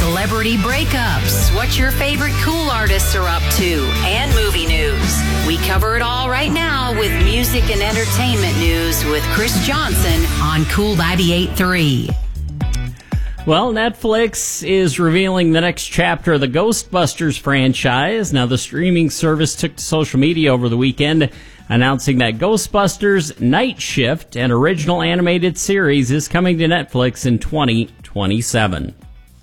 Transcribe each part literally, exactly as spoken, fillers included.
celebrity breakups, what your favorite cool artists are up to, and movie news. We cover it all right now with music and entertainment news with Chris Johnson on Cool ninety-eight point three. Well, Netflix is revealing the next chapter of the Ghostbusters franchise. Now, the streaming service took to social media over the weekend, announcing that Ghostbusters Night Shift, an original animated series, is coming to Netflix in twenty twenty-seven.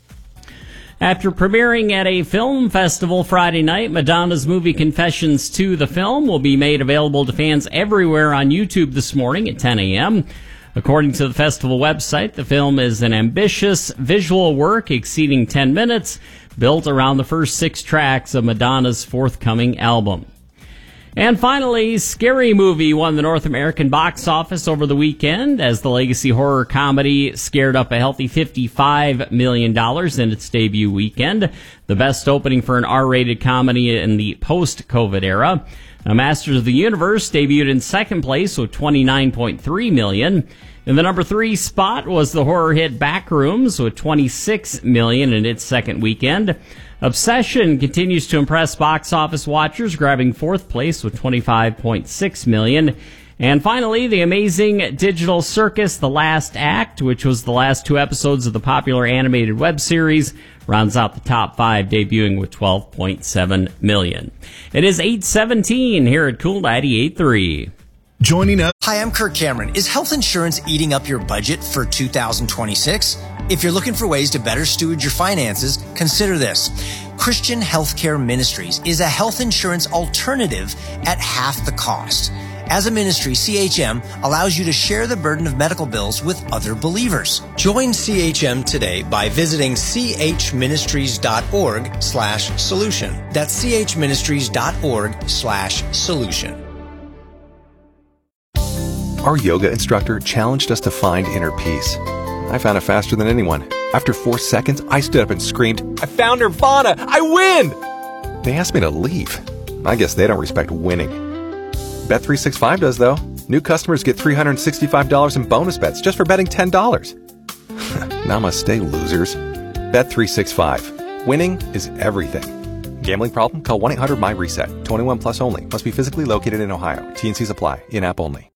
After premiering at a film festival Friday night, Madonna's movie Confessions two, the film, will be made available to fans everywhere on YouTube this morning at ten a.m. According to the festival website, the film is an ambitious visual work exceeding ten minutes, built around the first six tracks of Madonna's forthcoming album. And finally, Scary Movie won the North American box office over the weekend as the legacy horror comedy scared up a healthy fifty-five million dollars in its debut weekend, the best opening for an R-rated comedy in the post-COVID era. Now, Masters of the Universe debuted in second place with twenty-nine point three million dollars. In the number three spot was the horror hit Backrooms with twenty-six million dollars in its second weekend. Obsession continues to impress box office watchers, grabbing fourth place with twenty-five point six million dollars. And finally, the amazing digital circus, The Last Act, which was the last two episodes of the popular animated web series, rounds out the top five, debuting with twelve point seven million dollars. It is eight seventeen here at Cool ninety-eight point three. Joining up. Hi, I'm Kirk Cameron. Is health insurance eating up your budget for two thousand twenty-six? If you're looking for ways to better steward your finances, consider this. Christian Healthcare Ministries is a health insurance alternative at half the cost. As a ministry, C H M allows you to share the burden of medical bills with other believers. Join C H M today by visiting chministries.org slash solution. That's chministries.org slash solution. Our yoga instructor challenged us to find inner peace. I found it faster than anyone. After four seconds, I stood up and screamed, "I found Nirvana! I win!" They asked me to leave. I guess they don't respect winning. Bet three sixty-five does, though. New customers get three hundred sixty-five dollars in bonus bets just for betting ten dollars. Namaste, losers. Bet three sixty-five. Winning is everything. Gambling problem? Call one eight hundred M Y RESET. twenty-one plus only. Must be physically located in Ohio. T and Cs apply. In-app only.